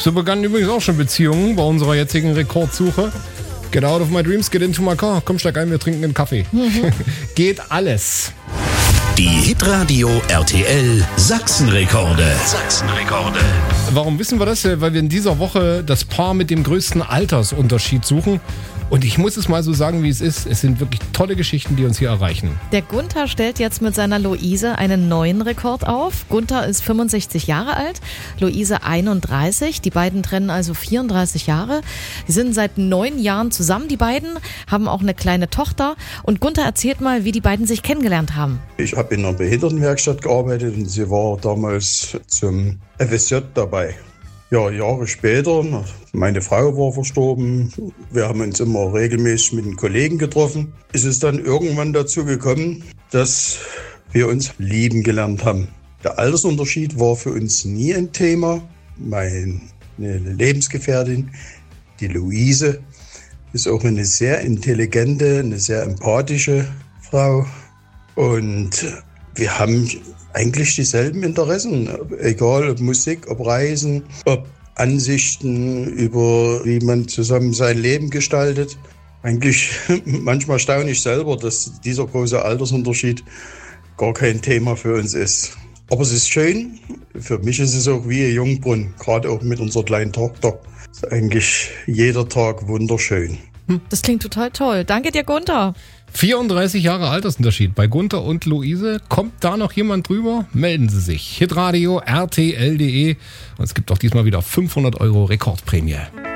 So begannen übrigens auch schon Beziehungen bei unserer jetzigen Rekordsuche. Get out of my dreams, get into my car. Komm, steig ein, wir trinken einen Kaffee. Geht alles. Die Hitradio RTL Sachsenrekorde. Warum wissen wir das? Weil wir in dieser Woche das Paar mit dem größten Altersunterschied suchen. Und ich muss es mal so sagen, wie es ist. Es sind wirklich tolle Geschichten, die uns hier erreichen. Der Gunther stellt jetzt mit seiner Luise einen neuen Rekord auf. Gunther ist 65 Jahre alt, Luise 31. Die beiden trennen also 34 Jahre. Sie sind seit 9 Jahren zusammen, die beiden, haben auch eine kleine Tochter. Und Gunther erzählt mal, wie die beiden sich kennengelernt haben. Ich habe in einer Behindertenwerkstatt gearbeitet und sie war damals zum FSJ dabei. Ja, Jahre später, meine Frau war verstorben, wir haben uns immer regelmäßig mit den Kollegen getroffen. Ist es dann irgendwann dazu gekommen, dass wir uns lieben gelernt haben. Der Altersunterschied war für uns nie ein Thema. Meine Lebensgefährtin, die Luise, ist auch eine sehr intelligente, eine sehr empathische Frau. Und wir haben eigentlich dieselben Interessen, egal ob Musik, ob Reisen, ob Ansichten über wie man zusammen sein Leben gestaltet. Eigentlich manchmal staune ich selber, dass dieser große Altersunterschied gar kein Thema für uns ist. Aber es ist schön, für mich ist es auch wie ein Jungbrunnen, gerade auch mit unserer kleinen Tochter. Ist eigentlich jeder Tag wunderschön. Das klingt total toll. Danke dir, Gunther. 34 Jahre Altersunterschied bei Gunther und Luise. Kommt da noch jemand drüber? Melden Sie sich. Hitradio RTL.de. Und es gibt auch diesmal wieder 500 € Rekordprämie.